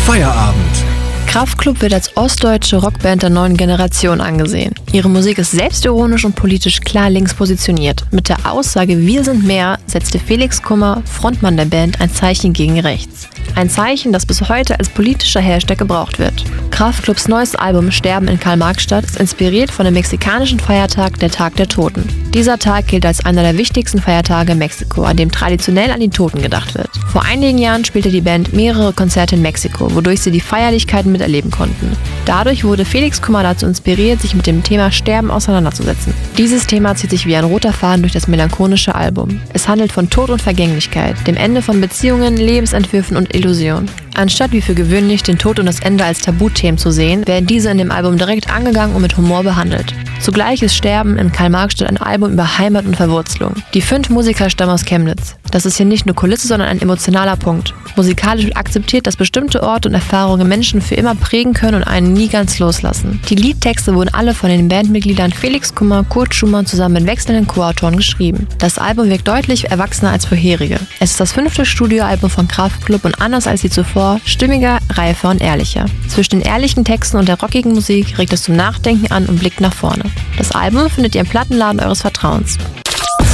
Feierabend. Kraftklub wird als ostdeutsche Rockband der neuen Generation angesehen. Ihre Musik ist selbstironisch und politisch klar links positioniert. Mit der Aussage "Wir sind mehr" setzte Felix Kummer, Frontmann der Band, ein Zeichen gegen rechts. Ein Zeichen, das bis heute als politischer Hashtag gebraucht wird. Kraftklubs neues Album Sterben in Karl-Marx-Stadt ist inspiriert von dem mexikanischen Feiertag, der Tag der Toten. Dieser Tag gilt als einer der wichtigsten Feiertage in Mexiko, an dem traditionell an die Toten gedacht wird. Vor einigen Jahren spielte die Band mehrere Konzerte in Mexiko, wodurch sie die Feierlichkeiten miterleben konnten. Dadurch wurde Felix Kummer dazu inspiriert, sich mit dem Thema Sterben auseinanderzusetzen. Dieses Thema zieht sich wie ein roter Faden durch das melancholische Album. Es handelt von Tod und Vergänglichkeit, dem Ende von Beziehungen, Lebensentwürfen und Illusionen. Anstatt wie für gewöhnlich den Tod und das Ende als Tabuthemen zu sehen, werden diese in dem Album direkt angegangen und mit Humor behandelt. Zugleich ist Sterben in Karl-Marx-Stadt ein Album über Heimat und Verwurzelung. Die 5 Musiker stammen aus Chemnitz. Das ist hier nicht nur Kulisse, sondern ein emotionaler Punkt. Musikalisch wird akzeptiert, dass bestimmte Orte und Erfahrungen Menschen für immer prägen können und einen nie ganz loslassen. Die Liedtexte wurden alle von den Bandmitgliedern Felix Kummer, Kurt Schumann zusammen mit wechselnden Co-Autoren geschrieben. Das Album wirkt deutlich erwachsener als vorherige. Es ist das 5. Studioalbum von Kraftklub und anders als die zuvor, stimmiger, reifer und ehrlicher. Zwischen den ehrlichen Texten und der rockigen Musik regt es zum Nachdenken an und blickt nach vorne. Das Album findet ihr im Plattenladen eures Vertrauens.